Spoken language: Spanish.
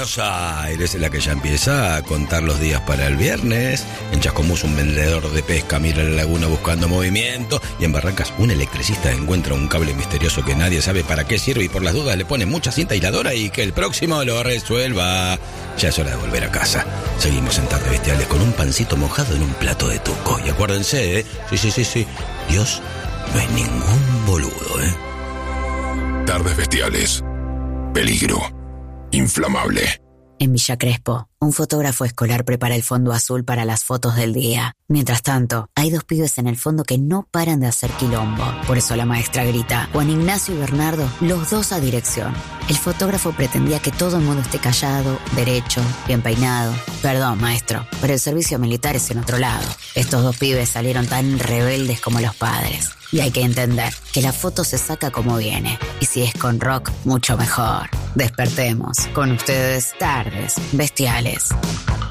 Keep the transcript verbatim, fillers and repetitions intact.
Buenos Aires, la que ya empieza a contar los días para el viernes. En Chascomús, un vendedor de pesca mira la laguna buscando movimiento. Y en Barrancas, un electricista encuentra un cable misterioso que nadie sabe para qué sirve y por las dudas le pone mucha cinta aisladora y que el próximo lo resuelva. Ya es hora de volver a casa. Seguimos en Tardes Bestiales con un pancito mojado en un plato de tuco. Y acuérdense, ¿eh? Sí, sí, sí, sí. Dios no es ningún boludo, ¿eh? Tardes Bestiales. Peligro. Inflamable. En Villa Crespo, un fotógrafo escolar prepara el fondo azul para las fotos del día. Mientras tanto, hay dos pibes en el fondo que no paran de hacer quilombo. Por eso la maestra grita: Juan Ignacio y Bernardo, los dos a dirección. El fotógrafo pretendía que todo el mundo esté callado, derecho, bien peinado. Perdón, maestro, pero el servicio militar es en otro lado. Estos dos pibes salieron tan rebeldes como los padres. Y hay que entender que la foto se saca como viene. Y si es con rock, mucho mejor. Despertemos. Con ustedes, Tardes Bestiales.